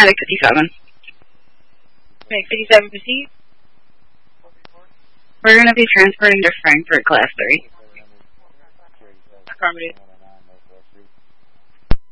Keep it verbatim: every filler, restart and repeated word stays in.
Medic fifty-seven. Medic fifty-seven, proceed. We're going to be transporting to Frankfurt, Class three. Affirmative.